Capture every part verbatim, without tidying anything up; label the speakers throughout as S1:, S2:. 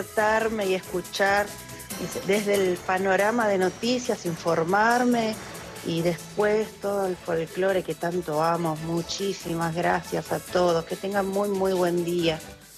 S1: despertarme y escuchar desde el panorama de noticias, informarme y después todo el folclore que tanto amo. Muchísimas gracias a todos, que tengan muy muy buen día.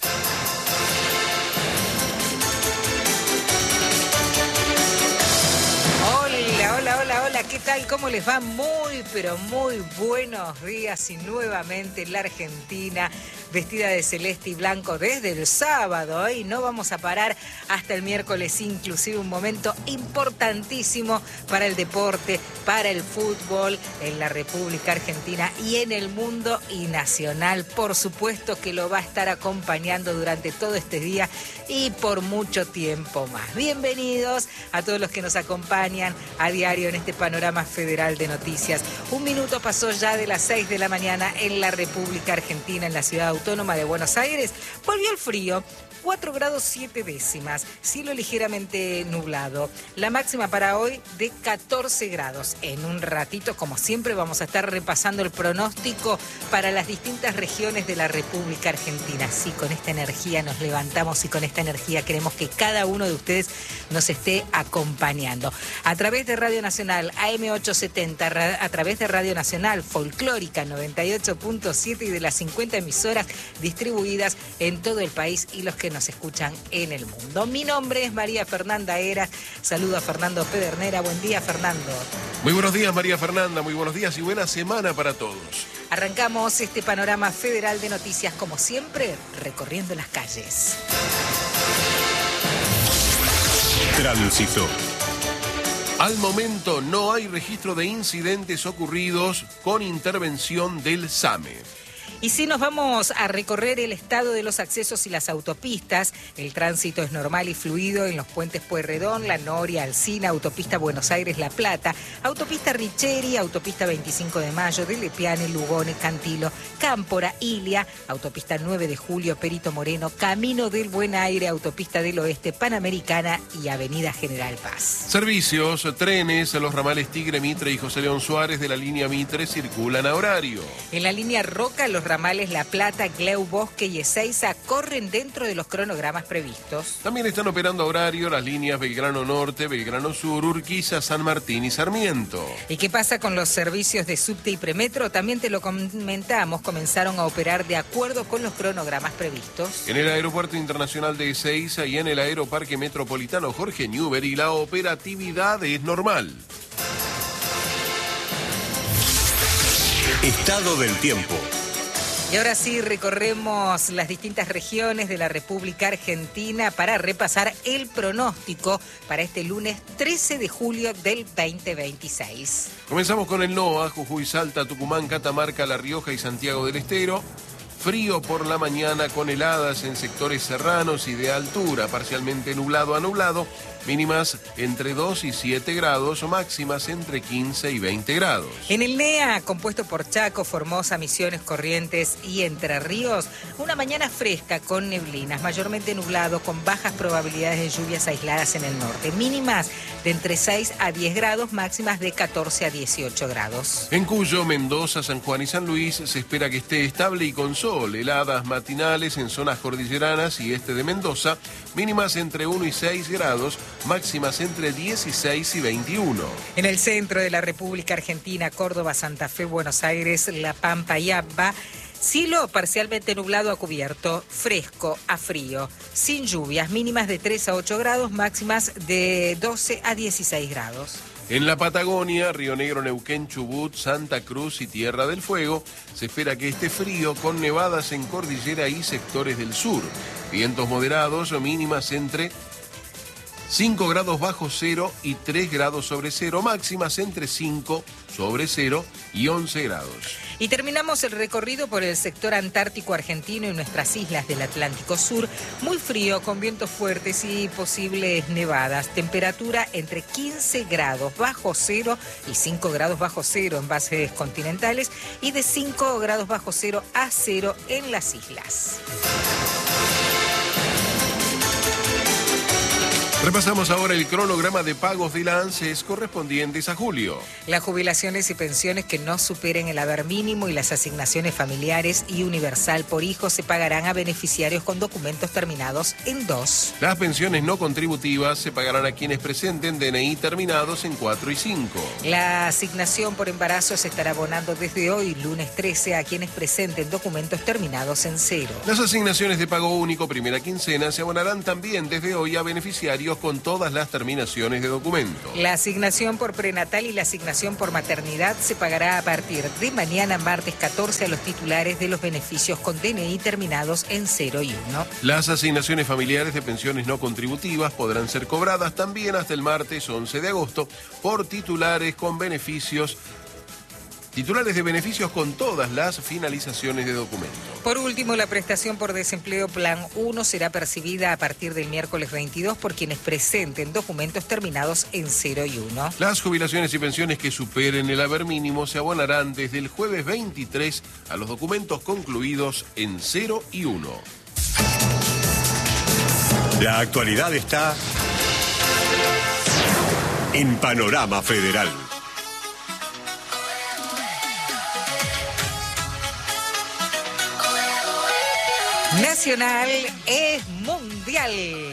S2: Hola, hola, hola, hola, ¿qué tal? ¿Cómo les va? Muy, pero muy buenos días y nuevamente la Argentina vestida de celeste y blanco desde el sábado y no vamos a parar hasta el miércoles, inclusive un momento importantísimo para el deporte, para el fútbol en la República Argentina y en el mundo y nacional. Por supuesto que lo va a estar acompañando durante todo este día y por mucho tiempo más. Bienvenidos a todos los que nos acompañan a diario en este panorama federal de noticias. Un minuto pasó ya de las seis de la mañana en la República Argentina, en la ciudad autónoma de Buenos Aires. Volvió el frío. cuatro grados siete décimas, cielo ligeramente nublado. La máxima para hoy de catorce grados. En un ratito, como siempre, vamos a estar repasando el pronóstico para las distintas regiones de la República Argentina. Sí, con esta energía nos levantamos y con esta energía queremos que cada uno de ustedes nos esté acompañando. A través de Radio Nacional A M ochocientos setenta, a través de Radio Nacional Folclórica noventa y ocho punto siete y de las cincuenta emisoras distribuidas en todo el país y los que nos escuchan en el mundo. Mi nombre es María Fernanda Heras. Saludo a Fernando Pedernera. Buen día, Fernando.
S3: Muy buenos días, María Fernanda. Muy buenos días y buena semana para todos.
S2: Arrancamos este panorama federal de noticias, como siempre, recorriendo las calles.
S3: Tránsito. Al momento no hay registro de incidentes ocurridos con intervención del SAME.
S2: Y si nos vamos a recorrer el estado de los accesos y las autopistas, el tránsito es normal y fluido en los puentes Pueyrredón, La Noria, Alsina, autopista Buenos Aires-La Plata, autopista Richeri, autopista veinticinco de mayo, de Lepiane, Lugones, Cantilo, Cámpora, Ilia, autopista nueve de julio, Perito Moreno, Camino del Buen Aire, autopista del Oeste, Panamericana y avenida General Paz. Servicios,
S3: trenes, los ramales Tigre, Mitre y José León Suárez de la línea Mitre circulan a horario.
S2: En la línea Roca, los ramales La Plata, Gleu, Bosque y Ezeiza corren dentro de los cronogramas previstos.
S3: También están operando a horario las líneas Belgrano Norte, Belgrano Sur, Urquiza, San Martín y Sarmiento.
S2: ¿Y qué pasa con los servicios de subte y premetro? También te lo comentamos, comenzaron a operar de acuerdo con los cronogramas previstos.
S3: En el Aeropuerto Internacional de Ezeiza y en el Aeroparque Metropolitano Jorge Newbery la operatividad es normal.
S4: Estado del tiempo.
S2: Y ahora sí recorremos las distintas regiones de la República Argentina para repasar el pronóstico para este lunes trece de julio del veinte veintiséis.
S3: Comenzamos con el NOA, Jujuy, Salta, Tucumán, Catamarca, La Rioja y Santiago del Estero. Frío por la mañana con heladas en sectores serranos y de altura, parcialmente nublado a nublado, mínimas entre dos y siete grados o máximas entre quince y veinte grados.
S2: En el NEA, compuesto por Chaco, Formosa, Misiones, Corrientes y Entre Ríos, una mañana fresca con neblinas, mayormente nublado, con bajas probabilidades de lluvias aisladas en el norte, mínimas de entre seis a diez grados, máximas de catorce a dieciocho grados.
S3: En Cuyo, Mendoza, San Juan y San Luis se espera que esté estable y con sol, heladas matinales en zonas cordilleranas y este de Mendoza, mínimas entre uno y seis grados, máximas entre dieciséis y veintiuno.
S2: En el centro de la República Argentina, Córdoba, Santa Fe, Buenos Aires, La Pampa y Abba, cielo parcialmente nublado a cubierto, fresco a frío, sin lluvias, mínimas de tres a ocho grados, máximas de doce a dieciséis grados.
S3: En la Patagonia, Río Negro, Neuquén, Chubut, Santa Cruz y Tierra del Fuego, se espera que esté frío con nevadas en cordillera y sectores del sur. Vientos moderados o mínimas entre cinco grados bajo cero y tres grados sobre cero, máximas entre cinco sobre cero y once grados.
S2: Y terminamos el recorrido por el sector antártico argentino y nuestras islas del Atlántico Sur. Muy frío, con vientos fuertes y posibles nevadas. Temperatura entre quince grados bajo cero y cinco grados bajo cero en bases continentales y de cinco grados bajo cero a cero en las islas.
S3: Repasamos ahora el cronograma de pagos de la ANSES correspondientes a julio.
S2: Las jubilaciones y pensiones que no superen el haber mínimo y las asignaciones familiares y universal por hijo se pagarán a beneficiarios con documentos terminados en dos.
S3: Las pensiones no contributivas se pagarán a quienes presenten D N I terminados en cuatro y cinco.
S2: La asignación por embarazo se estará abonando desde hoy, lunes trece, a quienes presenten documentos terminados en cero.
S3: Las asignaciones de pago único primera quincena se abonarán también desde hoy a beneficiarios con todas las terminaciones de documento.
S2: La asignación por prenatal y la asignación por maternidad se pagará a partir de mañana, martes catorce, a los titulares de los beneficios con D N I terminados en cero y uno.
S3: Las asignaciones familiares de pensiones no contributivas podrán ser cobradas también hasta el martes once de agosto por titulares con beneficios Titulares de beneficios con todas las finalizaciones de documento.
S2: Por último, la prestación por desempleo Plan uno será percibida a partir del miércoles veintidós por quienes presenten documentos terminados en cero y uno.
S3: Las jubilaciones y pensiones que superen el haber mínimo se abonarán desde el jueves veintitrés a los documentos concluidos en cero y uno.
S4: La actualidad está en Panorama Federal.
S2: Nacional es mundial.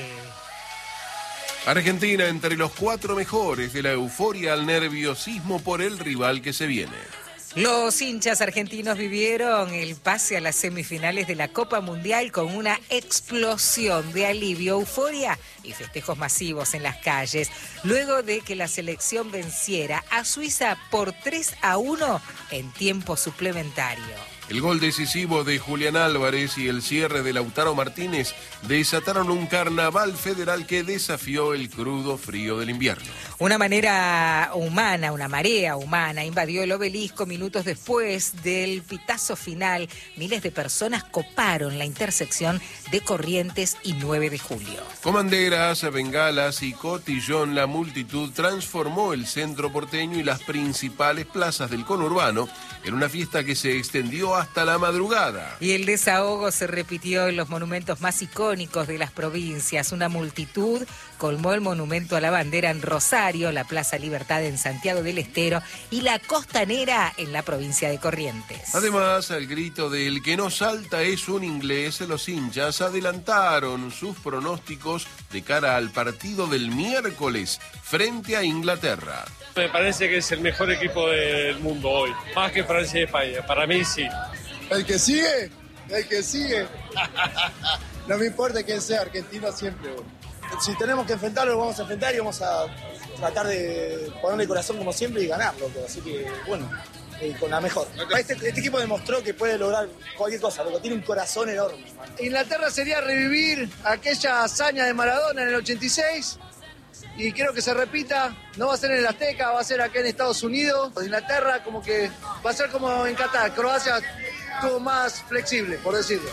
S3: Argentina entre los cuatro mejores, de la euforia al nerviosismo por el rival que se viene.
S2: Los hinchas argentinos vivieron el pase a las semifinales de la Copa Mundial con una explosión de alivio, euforia y festejos masivos en las calles, luego de que la selección venciera a Suiza por tres a uno en tiempo suplementario.
S3: El gol decisivo de Julián Álvarez y el cierre de Lautaro Martínez desataron un carnaval federal que desafió el crudo frío del invierno.
S2: Una manera humana, una marea humana invadió el obelisco minutos después del pitazo final. Miles de personas coparon la intersección de Corrientes y nueve de julio.
S3: Con banderas, bengalas y cotillón, la multitud transformó el centro porteño y las principales plazas del conurbano en una fiesta que se extendió hasta la madrugada.
S2: Y el desahogo se repitió en los monumentos más icónicos de las provincias. Una multitud colmó el monumento a la bandera en Rosario, la Plaza Libertad en Santiago del Estero y la Costanera en la provincia de Corrientes.
S3: Además, al grito de "el que no salta es un inglés", los hinchas adelantaron sus pronósticos de cara al partido del miércoles frente a Inglaterra.
S5: Me parece que es el mejor equipo del mundo hoy, más que Francia y España. Para mí sí.
S6: El que sigue, el que sigue. No me importa quién sea, argentino siempre. Si tenemos que enfrentarlo, lo vamos a enfrentar y vamos a tratar de ponerle corazón como siempre y ganarlo. Así que, bueno, eh, con la mejor. Este, este equipo demostró que puede lograr cualquier cosa, porque tiene un corazón enorme. Inglaterra sería revivir aquella hazaña de Maradona en el ochenta y seis. Y quiero que se repita, no va a ser en el Azteca, va a ser acá en Estados Unidos. Inglaterra como que va a ser como en Qatar, Croacia estuvo más flexible, por decirlo.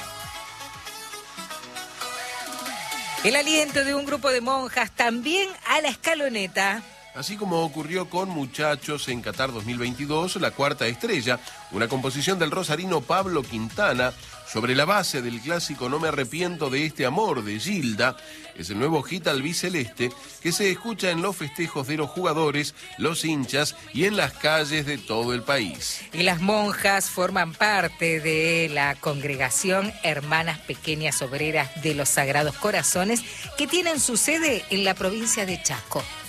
S2: El aliento de un grupo de monjas también a la escaloneta.
S3: Así como ocurrió con Muchachos en Qatar dos mil veintidós, La Cuarta Estrella, una composición del rosarino Pablo Quintana, sobre la base del clásico No me arrepiento de este amor de Gilda, es el nuevo hit albiceleste que se escucha en los festejos de los jugadores, los hinchas y en las calles de todo el país.
S2: Y las monjas forman parte de la congregación Hermanas Pequeñas Obreras de los Sagrados Corazones, que tienen su sede en la provincia de Chaco.